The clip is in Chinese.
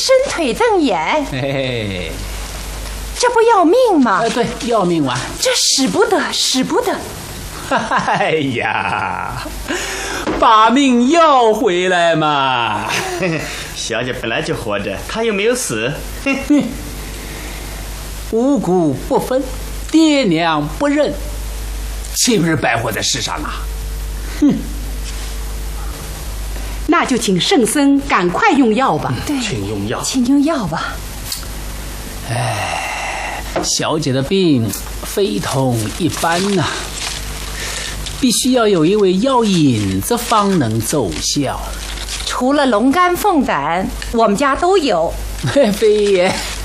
伸腿瞪眼。 嘿， 这不要命吗？ 对，要命完。 这使不得，使不得。 哎呀，把命要回来嘛！ 小姐本来就活着，她又没有死。 五谷不分，爹娘不认，岂不是白活在世上啊？哼！ 那就请圣僧赶快用药吧。 对， 请用药， 请用药吧。 哎，小姐的病非同一般呐，必须要有一味药引子方能奏效。 除了龙肝凤胆，我们家都有。 飞爷，